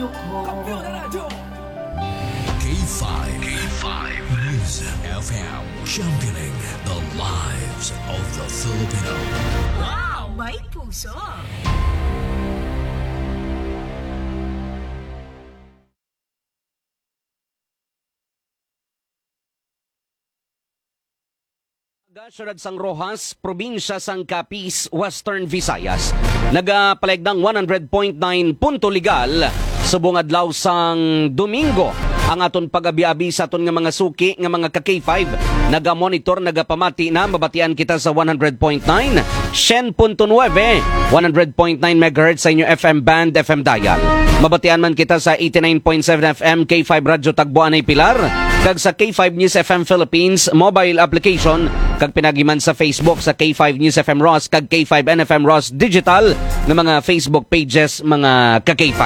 ko. K5 News FM, championing the lives of the Filipino. Wow! May puso! Syudad sang Rojas, probinsya sang Capiz, Western Visayas. Nagapalegdang 100.9 punto legal subong adlaw sang Domingo. Ang aton pag-abi-abi sa aton nga mga suki nga mga ka-K5 naga-monitor, nagapamati na mabatian kita sa 100.9, 100.9 MHz sa inyo FM band, FM dial. Mabatian man kita sa 89.7 FM K5 Radyo Tagboan ay Pilar, kag sa K5 News FM Philippines mobile application, kag pinagiman sa Facebook sa K5 News FM Ross kag K5 NFM Ross Digital ng mga Facebook pages mga ka-K5.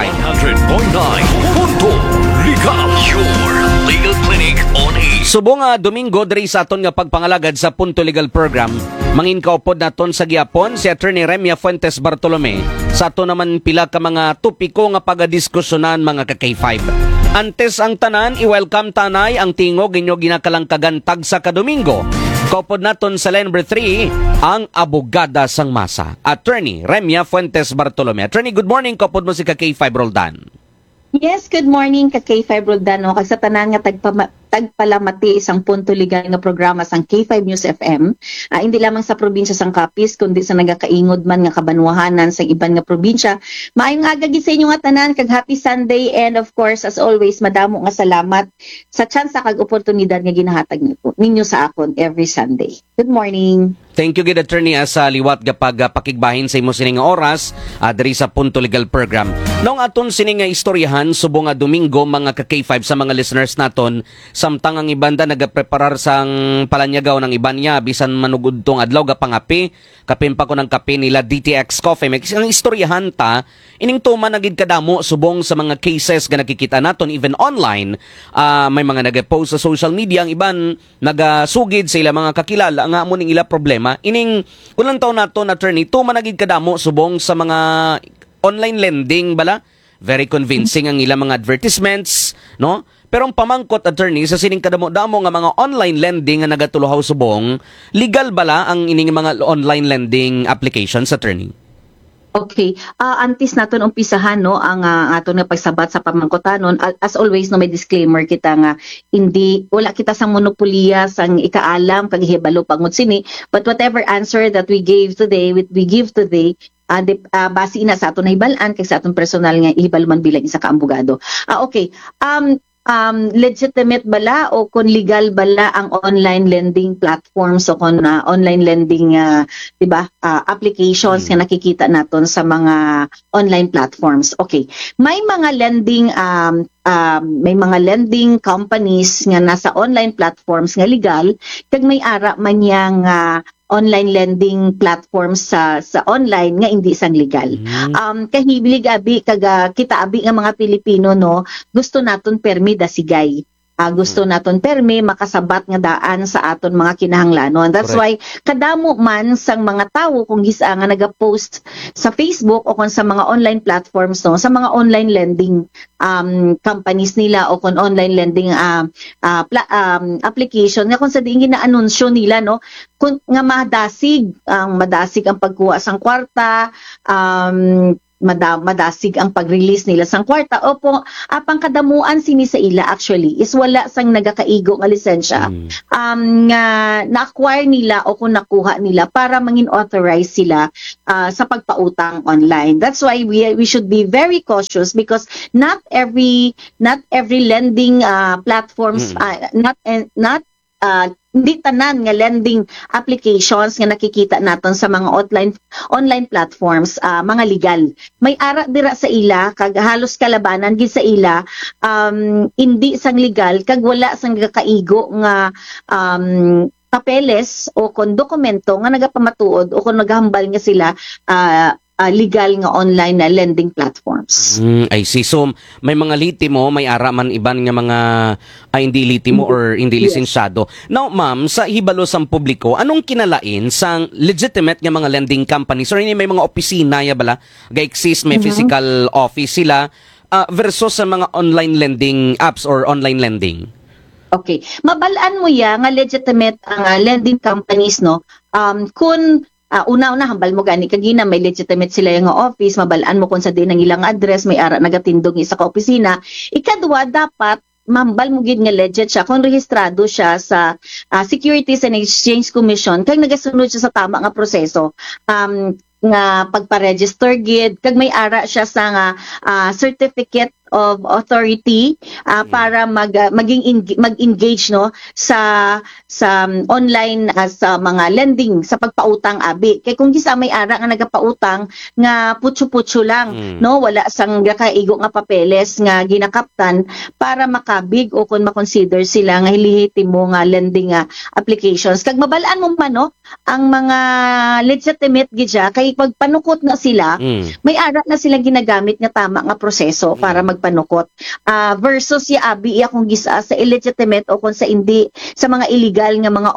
100.9 punto legal, your legal clinic on air. Subong nga Domingo diri sa aton nga pagpangalagad sa Punto Legal Program, mangin kaupod naton sa gihapon si Attorney Remia Fuentes Bartolome sa aton naman pila ka mga topiko nga pagadiskusyonan mga ka-K5. Antes ang tanan, i-welcome tanay ang tingog inyo ginakalangkagantag sa kadomingo. Kaupod naton sa line number 3 ang abogada sang masa, Attorney Remia Fuentes Bartolome. Attorney, good morning. Kaupod mo si ka-K5 Roldan. Yes, good morning ka-K5 Roldano. Kag sa tanan nga tagpalamati isang punto legal nga programa sang K5 News FM. Hindi lamang sa probinsya sang Capiz kundi sa nagakaingod man nga kabanwahanan sa iban nga probinsya. Maayong aga gid sa inyo nga tanan, kag happy Sunday, and of course as always madamo nga salamat sa chance kag oportunidad nga ginahatag ninyo sa akon every Sunday. Good morning. Thank you, good Attorney, sa liwat kapag pakigbahin sa imo sining nga oras diri sa Punto Legal Program. Noong aton sining nga istoryahan subong nga Domingo mga ka-K5 sa mga listeners naton, samtang ang ibanda nagapreparar sang palanyagaw ng iban niya bisan manugod tong adlaw ga pangapi, kapin pa ko ng kape nila DTX Coffee Mix. Ang istoryahan ta ining tuman nagid kadamo subong sa mga cases nga nakikita naton even online. May mga nagapost sa social media, ang iban nagasugid sa ila mga kakilala nga amo ning ila problema. Ining kulang taon naton, Attorney, tuman nagid kadamo subong sa mga online lending bala. Very convincing ang ilang mga advertisements, no? Pero ang pamangkot, Attorney, sa sining kadamo-damo nga mga online lending nga nagatuluhaw subong, legal bala ang ining mga online lending applications, Attorney? Okay, antes naton umpisahan no ang aton nga pagsabat sa pamangkotanon, as always no may disclaimer kita nga hindi wala kita sang monopolya sang ikaalam kag hibalo pangud sini, but whatever answer that we give today base na sa aton nahibalan kay sa aton personal nga ihibaluman bilang isa ka abogado. Okay. Legitimate bala o kung legal bala ang online lending platforms o kung online lending applications nga nakikita naton sa mga online platforms. Okay. May mga lending companies nga nasa online platforms nga legal, kag may ara man yang online lending platforms sa online nga hindi sang legal. Kahibilig abi kag kita abi nga mga Pilipino no, gusto naton permi dasigay. Gusto naton permi makasabat nga daan sa aton mga kinahanglanon. That's why kadamo man sang mga tawo kung gisa nga nagapost sa Facebook o kung sa mga online platforms no, sa mga online lending companies nila o kung online lending application nga kung sa diin ginaanunsyo nila no, kung nga madasig ang pagkuha sang kwarta, madasig ang pag-release nila sang kwarta. Opo, apang kadamuan sini sa ila actually is wala sang nagakaigo nga lisensya nga na-acquire nila o kung nakuha nila para mangin authorize sila sa pagpautang online. That's why we should be very cautious because not every lending platforms hindi tanan nga lending applications nga nakikita naton sa mga online platforms mga legal. May ara dira sa ila kag halos kalabanan gid sa ila hindi sang legal kag wala sang kakaigo nga papeles o kon dokumento nga nagapamatuod o kung naghambal nga sila legal nga online na lending platforms. I see. So, may mga litimo, may araman iban nga mga hindi litimo or hindi lisensyado. Now, ma'am, sa hibalo sang publiko, anong kinalain sang legitimate nga mga lending companies? Or may mga opisina ya bala? Ga-exist, may physical office sila. versus sa mga online lending apps or online lending? Okay. Mabalaan mo ya nga legitimate ang lending companies, no? Kung una-una hambal mo gani kagina may legitimate sila yung office, mabalaan mo kung sa din ang ilang address, may ara nagatindog isa ka opisina. Ikadua, dapat mambal mo gid nga legit siya kung rehistrado siya sa Securities and Exchange Commission kag nagasunod siya sa tama nga proseso. Nga pagpa-register gid kag may ara siya sa nga certificate of authority para mag-engage no sa online sa mga lending sa pagpautang abi kay kung gisa may ara nga nagapautang nga putso-putso lang no wala sang kakaigo nga papeles nga ginakaptan para makabig o kung makonsider sila nga hilihitimo nga lending applications kag mabalaan mo man no ang mga legitimate gidya kay pagpanukot na sila may ara na sila ginagamit nga tama nga proseso para magpanukot versus ya abi kung gisa sa illegitimate o kung sa hindi sa mga illegal nga mga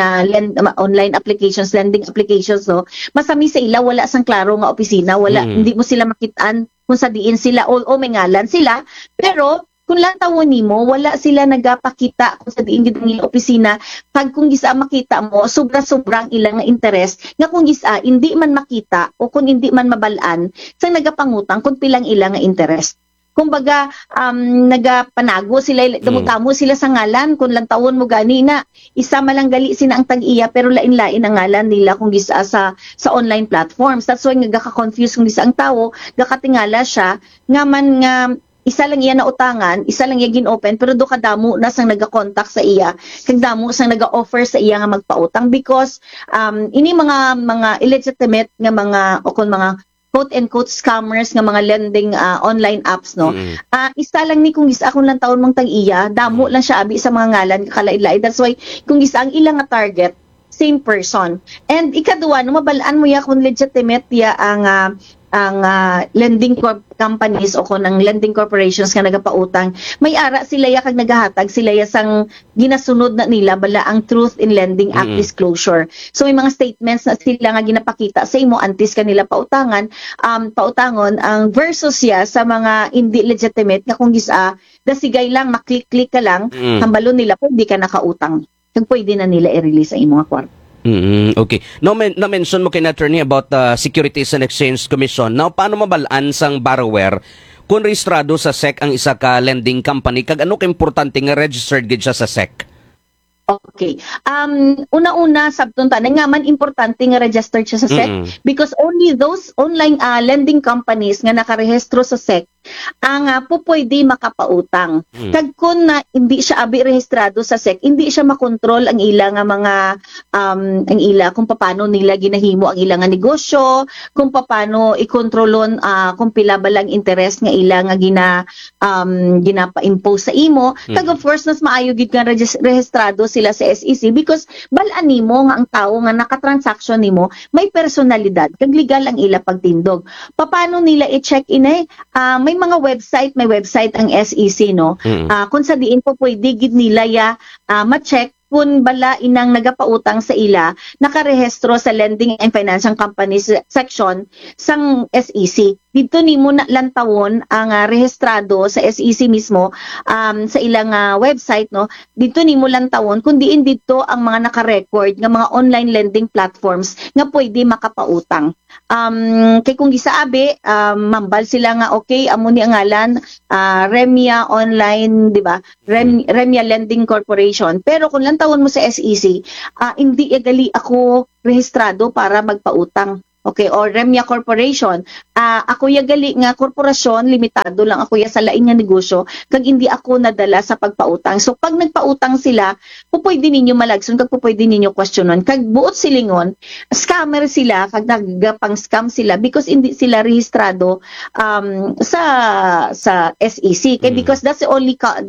online applications, lending applications no masami sa ila wala sang klaro nga opisina wala hindi mo sila makitaan kung sa diin sila o may ngalan sila pero kung lang tawon nimo wala sila nagapakita kung sa diin gid ang opisina pag kung gisa makita mo sobra-sobrang ilang nga interest nga kung gisa hindi man makita o kung hindi man mabalaan sa nagapangutang kung pilang ilang nga interest. Kumbaga nagapanago sila dumutamo sila sa ngalan kung lang tawon mo gani na isa malang gali sina ang tag-iya pero lain-lain ang ngalan nila kung gisa sa online platforms. That's why nagaka-confuse kung gisa ang tawo gakatingala siya nga man nga isa lang iya na utangan, isa lang iya gin-open, pero do kadamo na sang naga-contact sa iya, kag damo sang naga-offer sa iya nga magpautang because ini mga illegitimate nga mga o kung mga quote-and-quote scammers nga mga lending online apps no. Isa lang ni kung gisa akong lang taon mong tag-iya, damo lang siya abi sa mga ngalan kakalain-lain. That's why kung gisa ang ilang nga target same person. And ikaduwa no mabalaan mo ya kung legitimate ya ang lending companies o kung ang lending corporations nga nagapautang may ara sila ya kag nagahatag sila ya sang ginasunod na nila bala ang Truth in Lending Act disclosure. So may mga statements na sila nga ginapakita sa imo antes kanila pautangan pautangon ang versus ya sa mga hindi legitimate nga kung gisa dasigay lang maklik-click ka lang hambalo nila pwede ka nakautang kag pwede na nila i-release ang imong kwarta. Okay. Now, na-mention mo kay attorney about Securities and Exchange Commission. Now, paano mabalaan sang borrower kung rehistrado sa SEC ang isa ka lending company kag ano ka importante nga registered gid siya sa SEC? Okay. Una-una sabton tanan nga man importante nga registered siya sa SEC because only those online lending companies nga nakarehistro sa SEC ang pupwede makapautang. Kag kun na hindi siya abi rehistrado sa SEC, hindi siya makontrol ang ila nga mga ang ila kung paano nila ginahimo ang ila nga negosyo, kung paano ikontrolon kung pila ba lang interest nga ila nga ginapa-impose sa imo. Kag of course nas maayo gid nga rehistrado sila sa SEC because balaan nimo nga ang tawo nga nakatransaction nimo may personalidad kag legal ang ila pagtindog. Paano nila i-check in may website ang SEC no. Kung sa diin po pwede gid nila ya ma-check kung bala inang nagapautang sa ila nakarehistro sa Lending and Financial Companies section sang SEC. Dito nimo na lantawon ang rehistrado sa SEC mismo sa ilang website no. Dito nimo lantawon kung diin dito ang mga naka-record nga mga online lending platforms nga pwede makapautang. Kay kung gisaabi mambal sila nga okay amo ni ang ngalan Remia Online, di ba? Remia Lending Corporation. Pero kung lang tawon mo sa SEC, hindi gali ako rehistrado para magpautang. Okay, or Remia Corporation. Ako gali nga korporasyon, limitado lang ako sa lain nga negosyo, kag hindi ako nadala sa pagpautang. So pag nagpautang sila, pupwede ninyo malagson, kag pupwede ninyo questionon. Kag buot silingon, scammer sila, kag nagapang-scam sila because hindi sila rehistrado sa SEC. Kay because that's the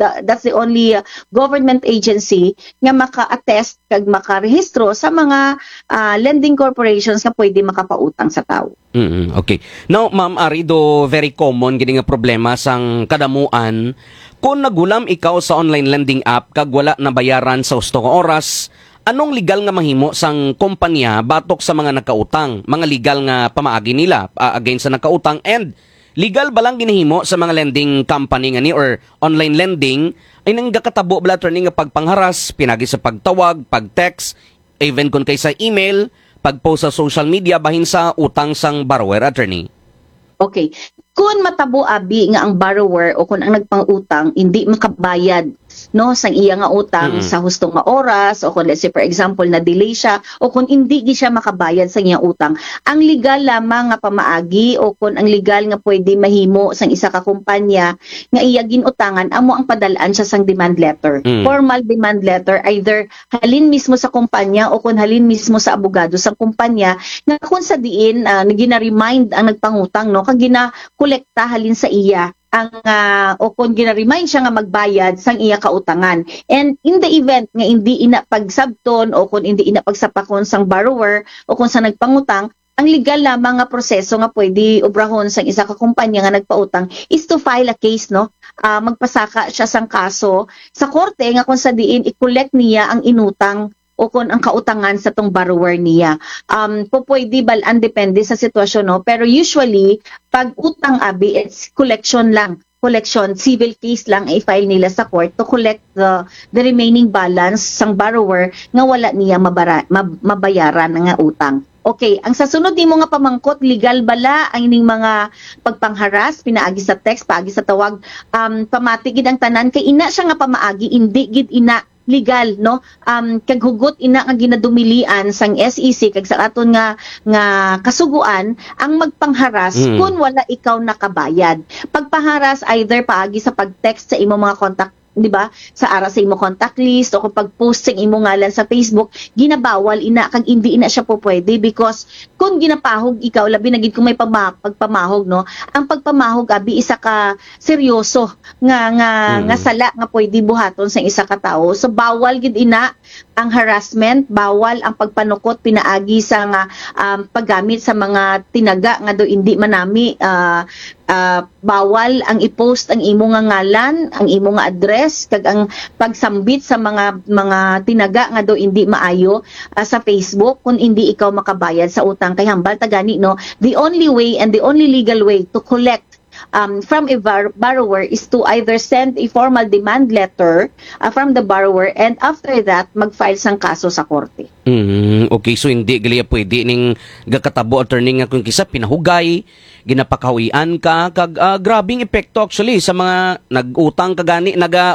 only government agency nga maka-attest kag makarehistro sa mga lending corporations nga pwede makapautang sa tao. Okay. Now, Ma'am Ari, do very common gini nga problema sang kadamuan kung nagulam ikaw sa online lending app kag wala na bayaran sa husto nga oras, anong legal nga mahimo sang kompanya batok sa mga nakautang, mga legal nga pamaagi nila against sa nakautang and legal ba lang ginahimo sa mga lending company nga ni or online lending ay nang gakatabo bala attorney nga pagpangharas pinagi sa pagtawag, pag-text, even kun kay sa email, pag-post sa social media bahin sa utang sang borrower, attorney? Okay. Kung matabo abi nga ang borrower o kung ang nagpangutang hindi makabayad no sang iya nga utang sa hustong nga oras o kung let's say for example na delay siya o kung hindi gi siya makabayad sa iyang utang, ang legal lamang nga pamaagi o kung ang legal nga pwede mahimo sang isa ka kumpanya nga iya ginutangan amo ang padalaan siya sang demand letter. Formal demand letter, either halin mismo sa kumpanya o kung halin mismo sa abogado sang kumpanya nga kung sa diin gina-remind ang nagpangutang no kag gina-kolekta halin sa iya ang o kung gina-remind siya nga magbayad sang iya kautangan. And in the event nga hindi ina pagsabton o kung hindi ina pagsapakon sang borrower o kung sa nagpangutang, ang legal lamang nga proseso nga pwede obrahon sang isa ka kumpanya nga nagpautang is to file a case no. Magpasaka siya sang kaso sa korte nga kung sa diin i-collect niya ang inutang o kung ang kautangan sa tong borrower niya. Pwede balaan depende sa sitwasyon no, pero usually pag utang abi it's collection lang. Collection, civil case lang i-file nila sa court to collect the remaining balance sang borrower nga wala niya mabayaran nga utang. Okay, ang sasunod nimo nga pamangkot, legal bala ang ining mga pagpangharas, pinaagi sa text, paagi sa tawag, pamati gid ang tanan kay ina siya nga pamaagi, indi gid ina legal no, kag hugot ina nga ginadumilian sang SEC kag sa aton nga kasuguan ang magpangharas kung wala ikaw nakabayad. Pagpaharas either paagi sa pag-text sa imo mga contact, di ba? Sa ara sa imo contact list o kung pag-post sa imo ngalan sa Facebook, ginabawal ina kag hindi ina siya po pwede because kung ginapahog ikaw labi na gid kung may pagpamahog no, ang pagpamahog abi isa ka seryoso nga sala nga pwede buhaton sa isa ka tawo. So bawal gid ina ang harassment, bawal ang pagpanukot pinaagi sa nga paggamit sa mga tinaga nga do hindi manami, bawal ang i-post ang imo nga ngalan, ang imo nga address kag ang pagsambit sa mga tinaga nga do hindi maayo sa Facebook kung hindi ikaw makabayad sa utang. Kay hambal tagani no, the only way and the only legal way to collect from a borrower is to either send a formal demand letter from the borrower and after that mag-file sang kaso sa korte. Okay, so hindi gali pwede ning gakatabo attorney nga kung kisa pinahugay, ginapakawian ka kag grabing epekto actually sa mga nag-utang kagani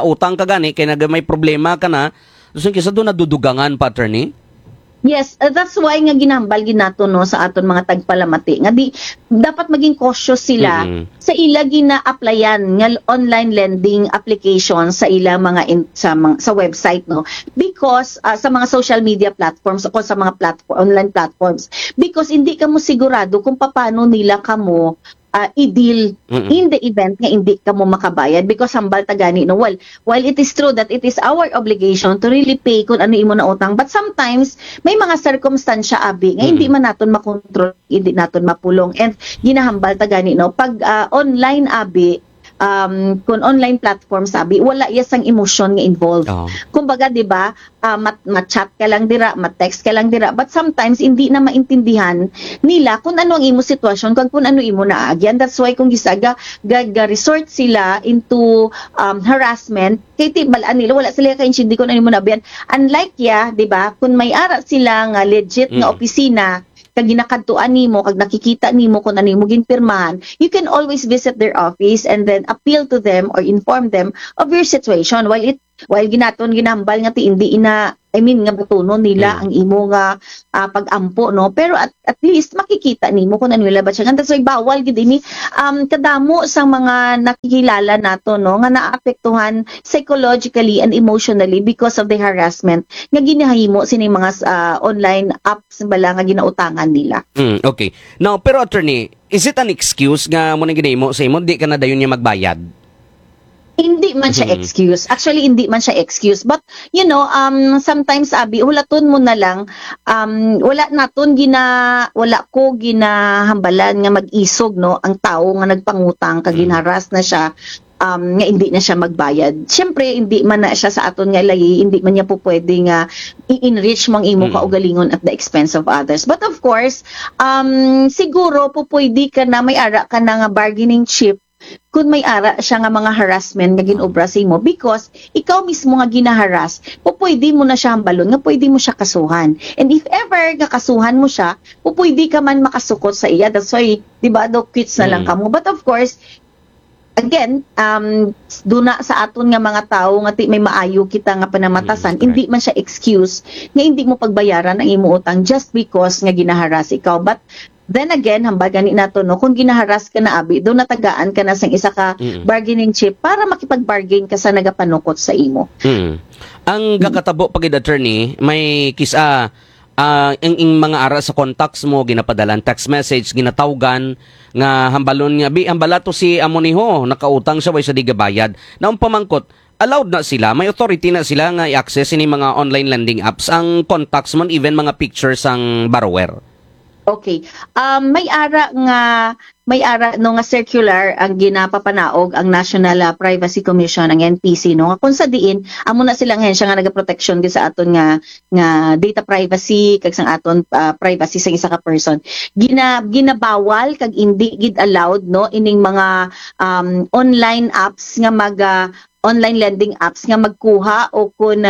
kay may problema ka na. So kisa do nadudugangan pa attorney? Yes, that's why nga ginambal ginato no sa aton mga tagpalamati nga di dapat maging cautious sila sa ila gina-applyan nga online lending application sa ila mga sa website no, because sa mga social media platforms o sa mga online platforms, because hindi ka mo sigurado kung paano nila kamo i-deal in the event nga hindi ka mo makabayad because hambal tagani no, while it is true that it is our obligation to really pay kung ano imo na utang, but sometimes may mga circumstansya abi nga hindi man naton makontrol, hindi naton mapulong, and ginahambal tagani no pag online abi kung online platform sabi wala yasang emotion nga involved. Kumbaga 'di ba, mat-chat ka lang dira, mat-text ka lang dira, but sometimes hindi na maintindihan nila kung ano ang imo sitwasyon, kung ano imo naagyan. That's why kung gisaga resort sila into harassment kay tibalaan nila wala sila kay hindi kung ano imo naabyan. Unlike 'di ba, kung may ara sila nga legit nga opisina kag ginakadtuan nimo kag nakikita nimo kung ano imo ginpirmahan, you can always visit their office and then appeal to them or inform them of your situation while ginambal nga ti hindi nga batunon nila ang imo nga pag-ampo no, pero at least makikita nimo kung ano labas siya. That's why bawal gid ini kadamo sa mga nakikilala nato no nga naapektuhan psychologically and emotionally because of the harassment nga ginahimo sining mga online apps bala nga ginautangan nila. Okay. Now, pero attorney, is it an excuse nga mo nang ginahimo sa imo di ka na dayon niya magbayad? Hindi man siya excuse. Actually, hindi man siya excuse. But, sometimes, abi, hulaton mo na lang, wala ko ginahambalan nga mag-isog, no, ang tao nga nagpangutang, kag ginharas na siya. nga hindi na siya magbayad. Siyempre, hindi man na siya sa aton nga lagi, hindi man niya po pwede nga i-enrich mang imo kaugalingon at the expense of others. But of course, siguro po pwede ka na may ara ka na nga bargaining chip kung may ara siya nga mga harassment nga ginobra sa imo because ikaw mismo nga ginaharas, pwede mo na siya hambalon nga pwede mo siya kasuhan. And if ever nga kasuhan mo siya, pwede ka man makasukot sa iya. That's why, di ba, quits na lang ka mo. But of course, again, duna sa aton nga mga tao nga may maayo kita nga panamatasan, hindi man siya excuse nga hindi mo pagbayaran ang imo utang just because nga ginaharas ikaw. But then again, hambal gani nato no, kung ginaharas ka na abi, do natagaan ka na sang isa ka bargaining chip para makipag-bargain ka sa nagapanukot sa imo. Ang gakatabo pagid attorney, may kisa ang mga ara sa contacts mo ginapadalan text message ginatawgan nga hambalon nga hambala to si amoniho nakautang siya way sa digabayad naong pamangkot allowed na sila may authority na sila nga i-access ini mga online lending apps ang contacts man even mga pictures ang borrower. Okay. May ara no nga circular ang ginapapanaog ang National Privacy Commission ang NPC no nga kung sa diin amo na silang hensya nga nagaprotection sa aton nga data privacy kag sang aton privacy sa isa ka person. Ginabawal kag hindi gid allowed no ining mga online apps nga online lending apps nga magkuha o kun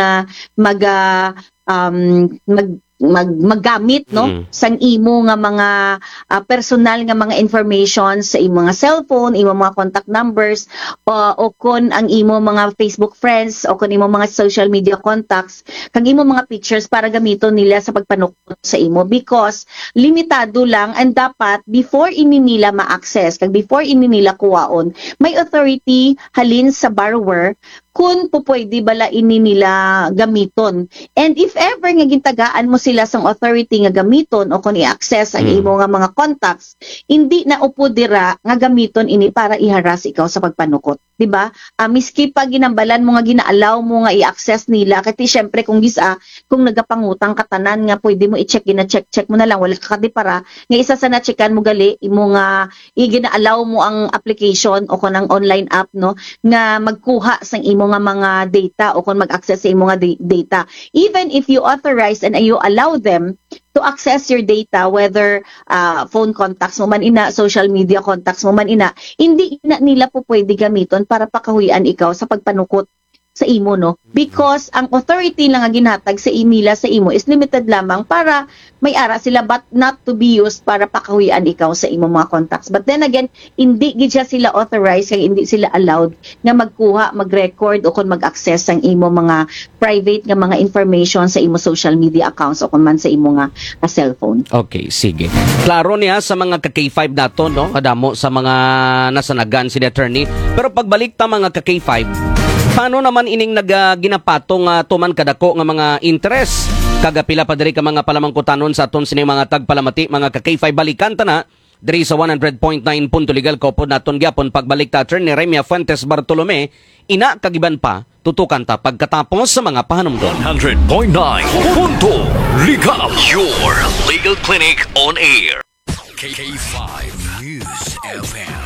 maggamit no sang imo nga mga personal nga mga information sa imo mga cellphone, imo mga contact numbers o kon ang imo mga Facebook friends o kon imo mga social media contacts kag imo mga pictures para gamiton nila sa pagpanukot sa imo because limitado lang and dapat before ini nila ma-access kag before ini nila kuwaon may authority halin sa borrower kung pwede bala ini nila gamiton. And if ever nga gintagaan mo sila sang authority nga gamiton o kung i-access ang imo nga mga contacts, hindi na upo dira nga gamiton ini para iharas ikaw sa pagpanukot. Diba? Miski pa ginambalan mo nga ginaalaw mo nga i-access nila kasi syempre kung kung nagapangutang katanan nga pwede mo i-check gina-check mo na lang wala ka para nga isa sa na-checkan mo gali imo nga ginaalaw mo ang application o kung ang online app no nga magkuha sang imo nga mga data o kung mag-access sa imo nga data even if you authorize and you allow them to access your data, whether phone contacts mo man ina, social media contacts mo man ina, hindi na nila po pwede gamiton para pakahuyan ikaw sa pagpanukot sa imo, no? Because ang authority lang nga ginhatag sa nila sa imo is limited lamang para may ara sila but not to be used para pakahuyan ikaw sa imo mga contacts. But then again, hindi gid sila authorized kaya hindi sila allowed nga magkuha, mag-record o kung mag-access ang imo mga private nga mga information sa imo social media accounts o kung man sa imo nga cellphone. Okay, sige. Klaro niya sa mga ka-K5 nato, no? Kadamo sa mga nasanagan si attorney. Pero pagbalik ta mga ka-K5, paano naman ining ginapatong tuman kadako nga mga interest? Kagapila pa diri ka mga palamangkutanon sa aton sini mga tagpalamati mga ka-K5 balikan ta na diri sa 100.9 Punto Legal ko po naton gyapon pagbalik ta attorney Remia Fuentes Bartolome ina kagiban pa tutukan ta pagkatapos sa mga pahanumdon. 100.9 Punto Legal, your legal clinic on air. K5 News FM.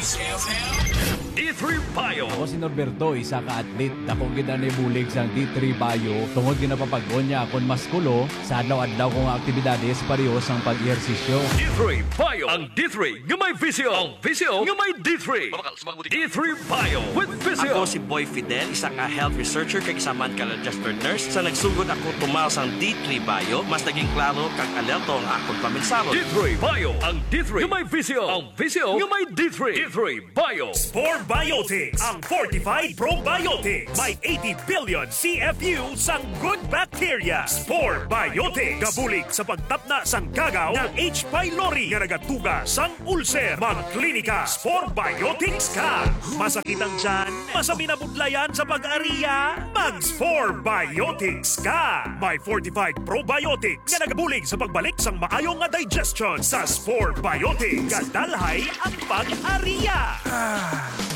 D3 Bio. Ako si Norberto, isa ka atlet. Dakong gina ni bulig sang D3 Bio. Tungod ginapapag-on niya akong maskulo sa adlaw-adlaw kong aktibidades pareho sang pag-ehersisyo. D3 Bio. Ang D3 nga may visyo. Ang visyo nga may D3. D3 Bio with visyo. Ako si Boy Fidel, isa nga health researcher kag isa man ka registered nurse. Sa nagsugod ako tumaw sang D3 Bio, mas naging klaro kag alerto ang akong paminsaro. D3 Bio. Ang D3 nga may visyo. Ang visyo nga may D3. D3 Bio. Spore Biotics, ang Fortified Probiotics. May 80 billion CFU sang good bacteria. Spore Biotics. Gabulig sa pagtapna sang kagaw ng H. pylori nga nagatuga sang ulcer. Magklinika Spore Biotics ka. Masakit ang tiyan, masabi na budlayan sa pag-ariya, mag-Spore Biotics ka. May Fortified Probiotics nga nagabulig sa pagbalik sang maayong nga digestion sa Spore Biotics. Kadalhay ang pag-ariya.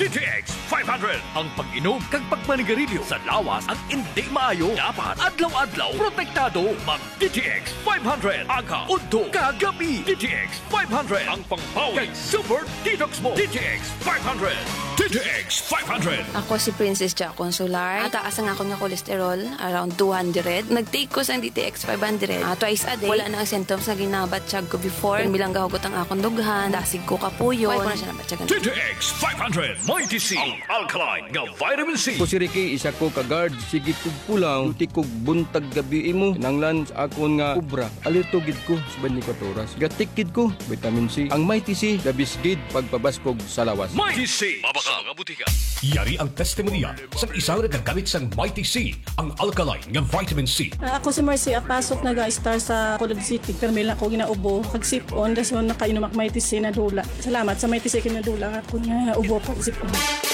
DTX 500. Ang pag-inom kag pagmanigarilyo sa lawas ang hindi maayo. Dapat adlaw-adlaw protektado. Mag DTX 500. Aga, udto, kagabi. DTX 500. Ang pangpawi kag super detox mo. DTX 500. DTX 500. Ako si Princess Jack Consular. Taas ang ako nga cholesterol, around 200. Nag-take ko sa DTX 500 twice a day. Wala na ang symptoms na ginabatsyag ko before. Kung bilang gahugot ang akong dughan, dasig ko kapuyo. Wala ko na siya nabatyagan. DTX 500. Mighty C. Ang alkaline nga vitamin C. Ko si Ricky, isa ko ka-guard. Sige kog pulang, luti kog buntag gabi mo. Nanglan sa akon nga ubra. Alitugid ko sa 24 oras. Gatikid ko, vitamin C. Ang Mighty C, dabisgid pagpabaskog sa lawas. Mighty C. Mabaka nga butika. Yari ang testimonya sa isang nagagamit sang Mighty C, ang alkaline nga vitamin C. Ako si Marcy, pasok nag-star sa Colod City. Pero may lang ako ginaubo. Pag-sip-on, das mo nakainom ak Mighty C na dula. Salamat sa Mighty C kinadula ako nga ubo pag-sip-on.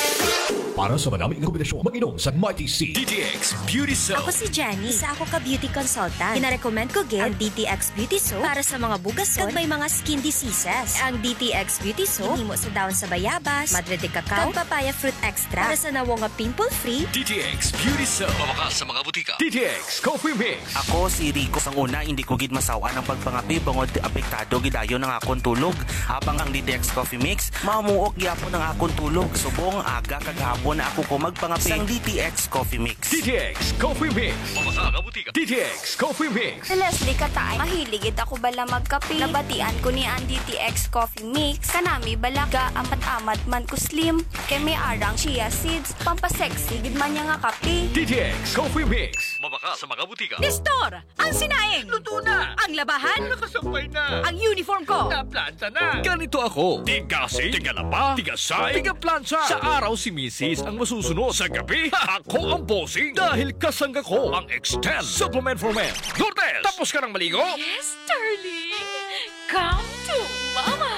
Para sa madaming kombinasyon, mag-inom sa Mighty C. DTX Beauty Soap. Ako si Jenny. Isa ako ka beauty consultant. Pinarecommend ko gid ang DTX Beauty Soap para sa mga bugason kag may mga skin diseases. Ang DTX Beauty Soap himo sa daon sa bayabas, madre de cacao, kag papaya fruit extra para sa nawo nga pimple-free. DTX Beauty Soap. Mabaka sa mga butika. DTX Coffee Mix. Ako si Rico. Sang una, hindi ko gid masawa ng pagpangapi bangod apektado gidayon ng akong tulog. Habang ang DTX Coffee Mix, mamuok gyapon ng akong tulog. Subong aga kag hapon na ako ko magpangapi sang DTX Coffee Mix. DTX Coffee Mix. Mabaka nga butika. DTX Coffee Mix. Leslie Katay, mahiligid ako bala magkape. Nabatian ko ni ang DTX Coffee Mix. Kanami balaga amat-amat man ko slim. Kay may arang chia seeds. Pampasexy gid man niya nga kape. DTX Coffee Mix. Mabaka sa mga butika. Nestor, ang sinaing. Luto na. Ang labahan. Nakasampay na. Ang uniform ko. Naplanta na. Ganito ako. Tigasi, tigalapa, tigasay, tigaplansa. Sa araw si Mrs. ang masusunod. Sa gabi, ako ang bossing. Dahil kasangga ko ang Extend Supplement for Men. Lourdes, tapos ka ng maligo? Yes, darling. Come to mama.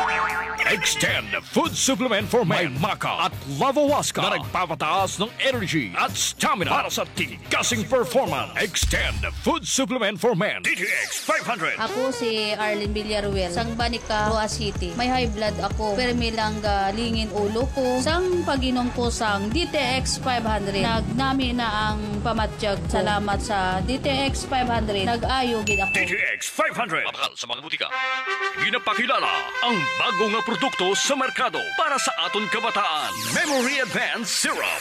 Extend Food Supplement for Men. May Maca at Lavawaska na nagpapataas ng energy at stamina para sa tigasing performance. Extend Food Supplement for Men. DTX 500. Ako si Arlene Villaruel, sang Banica, Roa City. May high blood ako, pero may lang lingin ulo ko. Sang pag-inom ko sang DTX 500, nagnami na ang pamatsyag. Salamat sa DTX 500, nag-ayo gid ako. DTX 500. Mabakal sa mga butika. Ginapakilala ang bago nga produkto sa merkado para sa aton kabataan. Memory Advanced Syrup.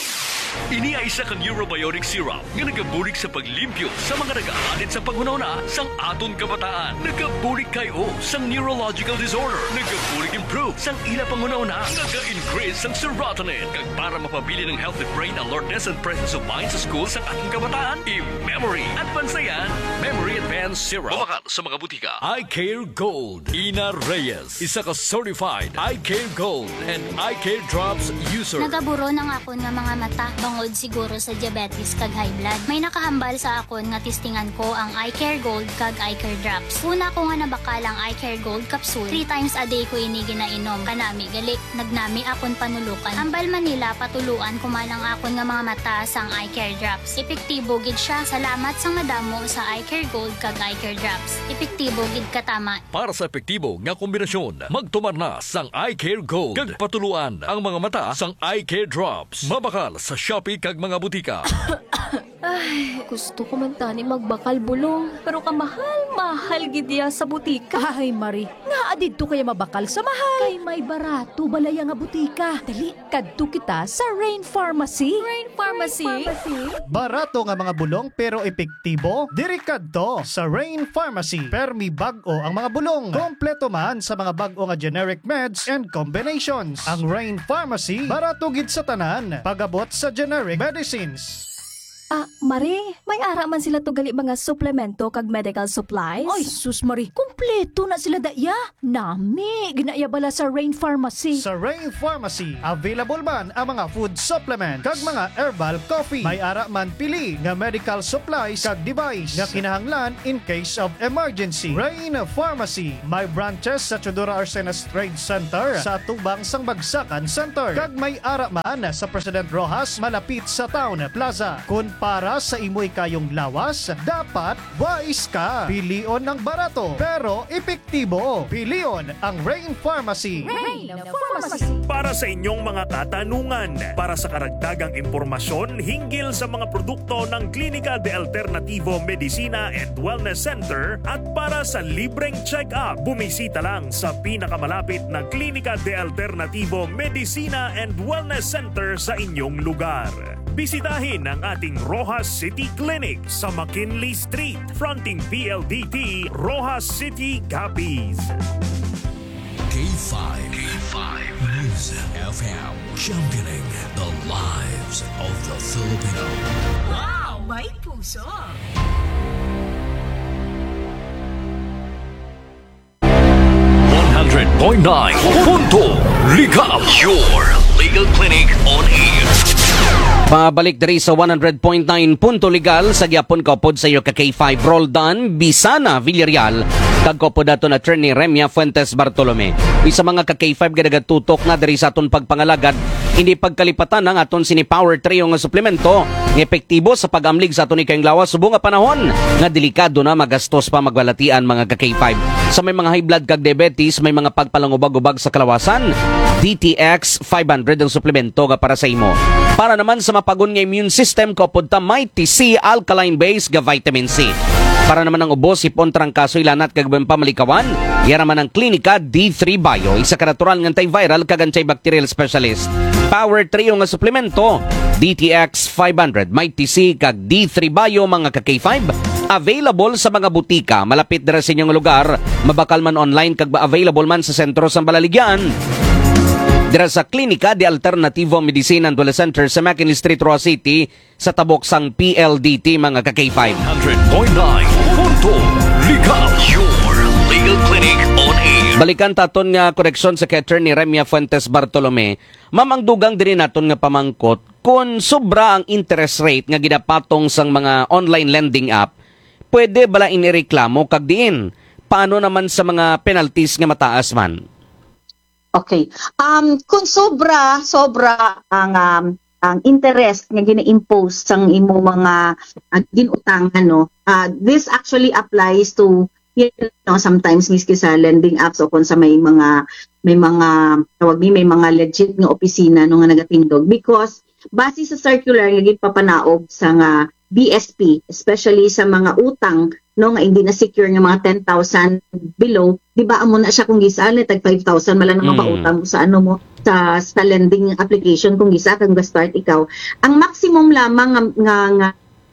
Ini ay isa ka neurobiotic syrup nga nagabulig sa paglimpyo sa mga nag-aalit sa panghunahuna sang aton kabataan. Nagabulig kayo sang neurological disorder. Nagabulig improve sang ila panghunahuna. Naga-increase sang serotonin. Kag para mapabili ng healthy brain alertness and presence of mind sa school sang ating kabataan. I-Memory Advance yan. Memory Advanced Syrup. Mabakal sa mga butika. I Care Gold. Ina Reyes. Isa ka certified I Care Gold and I Care Drops user. Nagaburo ng akon nga mga mata bangod siguro sa diabetes kag high blood. May nakahambal sa akon nga testingan ko ang I Care Gold kag I Care Drops. Una ko nga nabakalang I Care Gold capsule. 3 times a day ko ini ginainom. Kanami gali nagnami akon panulukan. Hambal Manila patuluan kumalang akon nga mga mata sang I Care Drops. Epektibo gid siya. Salamat sang madamo sa I Care Gold kag I Care Drops. Epektibo gid katama. Para sa epektibo nga kombinasyon, magtumar na sang I Care Gold. Kag patuluan ang mga mata sang I Care Drops. Mabakal sa Shopee kag mga butika. Ay, gusto ko man tani magbakal bulong. Pero kamahal gid ya sa butika. Ay, Marie. Nga adidto kaya mabakal sa mahal. Kay may barato balaya nga butika. Dali, kadto kita sa Rain Pharmacy. Rain Pharmacy? Barato nga mga bulong pero epektibo? Diri kadto sa Rain Pharmacy. Permi bag-o ang mga bulong. Kompleto man sa mga bag-o nga generic meds and combinations. Ang Rain Pharmacy, barato gid sa tanan. Pagabot sa generic medicines. Marie, may ara man sila to gali mga suplemento kag medical supplies? Ay, sus Marie, kumpleto na sila daya. Nami, ginaya bala sa Rain Pharmacy. Sa Rain Pharmacy, available man ang mga food supplement kag mga herbal coffee. May ara man pili nga medical supplies kag device nga kinahanglan in case of emergency. Rain Pharmacy, may branches sa Chodora Arsenas Trade Center, sa Tubang sang Bagsakan Center, kag may ara man sa President Rojas malapit sa Town Plaza. Kung para sa imoy kayong lawas, dapat wise ka. Pilion ng barato pero epektibo. Pilion ang Rain Pharmacy. Para sa inyong mga katanungan, para sa karagdagang impormasyon hinggil sa mga produkto ng Clínica de Alternativo Medicina and Wellness Center at para sa libreng check-up, bumisita lang sa pinakamalapit na Clínica de Alternativo Medicina and Wellness Center sa inyong lugar. Bisitahin ang ating Rojas City Clinic sa McKinley Street, fronting PLDT, Rojas City, Capiz. K5 News FM, championing the lives of the Filipino. Wow! May puso! Punto Legal, your legal clinic on air. Pabalik diri sa 100.9 Punto Legal sa gyapon kopod sa iyo ka K5 Roldan Bisana Villarreal kag kopod aton attorney Remia Fuentes Bartolome. Isa mga ka K5 gadagatutok na diri sa aton pagpangalagad hindi pagkalipatan ang aton sini Power Trio nga suplemento nga epektibo sa pagamlig sa aton ikayong lawas subong nga panahon nga delikado na magastos pa magbalatian mga ka K5. Sa may mga high blood kag diabetes, may mga pagpalangubag-ubag sa kalawasan, DTX 500 ang suplemento nga para sa imo. Para naman sa mapagon nga immune system, kopod ta Mighty C alkaline base nga vitamin C. Para naman ang ubos, sipon trangkaso ilanat kag pamalikawan, yara man ang Klinika D3 Bio, isa ka natural nga antiviral kag antibacterial specialist. Power Trio nga suplemento, DTX 500, Mighty C kag D3 Bio mga ka K5. Available sa mga butika, malapit dira sa inyong lugar, mabakal man online kag available man sa sentro sa Balaligyan. Dira sa Clínica de Alternativo Medicina and Wellness Center sa McKinley Street, Roa City, sa tabok sang PLDT mga ka-K5. 100.9 Punto Legal, your legal clinic on air. Balikan taton nga koreksyon sa attorney Remia Fuentes Bartolome. Mamang dugang diri naton nga pamangkot kung sobra ang interest rate nga ginapatong sang mga online lending app, pwede bala inireklamo kag diin. Paano naman sa mga penalties nga mataas man? Okay. Kung sobra ang interest nga gina-impose sang imo mga ginutangan no. This actually applies to sometimes miski sa lending apps o kung sa may mga legit nga opisina no nga nagatindog because base sa circular nga gipapanaog sa nga BSP, especially sa mga utang no nga hindi na secure nga mga 10,000 below, di ba amo na siya kung gisaan tag 5,000 mala nga pautang sa ano mo sa lending application kung gisa kang start ikaw. Ang maximum lamang nga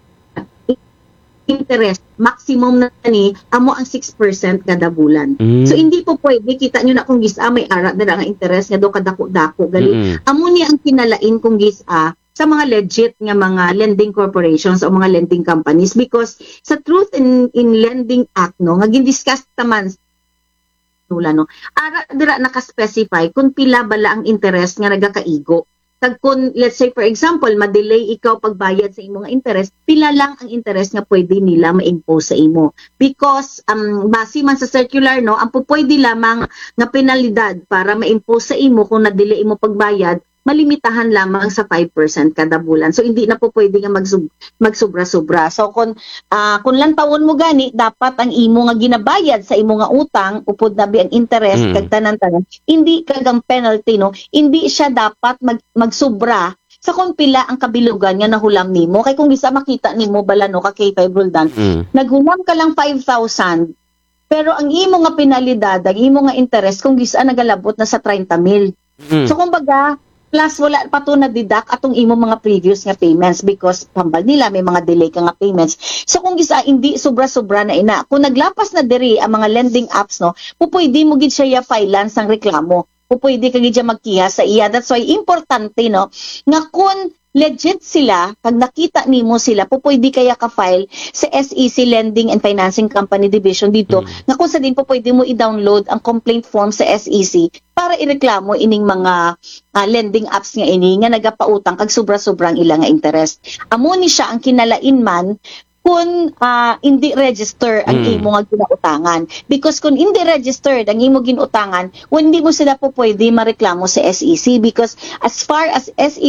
interest, maximum na ni amo ang 6% kada bulan. So hindi po pwede kita nyo na kung gisa may ara na nga interest nga do kadako-dako gali. Amo ni ang kinalain kung gisa sa mga legit nga mga lending corporations o mga lending companies because sa Truth in Lending Act no nga gindiscuss taman no ara dira naka-specify kung pila bala ang interest nga nagakaigo kag kun let's say for example ma-delay ikaw pagbayad sa imong interest pila lang ang interest nga pwede nila ma-impose sa imo because base man sa circular no ang pwede lamang nga penalidad para ma-impose sa imo kung na-delay imo pagbayad malimitahan lamang sa 5% kada bulan. So hindi na po pwede nga magsubra-subra. So kung lantawon mo gani, dapat ang imo nga ginabayad sa imo nga utang upod na ang interest kag tanan-tanan, hindi kagang penalty no, hindi siya dapat magsubra sa kung pila ang kabilugan nga nahulam nimo. Kay kung gisa makita nimo bala no ka K5 Roldan, naghulam ka lang 5,000 pero ang imo nga penalidad, ang imo nga interest kung gisa nagalabot na sa 30,000. So kumbaga plus wala pa to na deduct atong imo mga previous nga payments because pambal nila may mga delay ka nga payments. So kung gisa hindi sobra-sobra na ina, kung naglapas na diri ang mga lending apps no, pupwede mo gid siya filean sang reklamo. Pupwede ka gid magkiha sa iya. That's why importante no nga kung legit sila, pag nakita nimo sila, pupwede kaya ka-file sa SEC Lending and Financing Company Division dito, nga kung sa din pupwede mo i-download ang complaint form sa SEC para ireklamo ining mga lending apps nga ini nga nagapautang kag sobra-sobrang ilang nga interest. Amo ni siya ang kinalain man kung hindi register ang imo nga ginautangan. Because kung hindi registered ang imo ginutangan, hindi mo sila po pwede mareklamo sa SEC because as far as SEC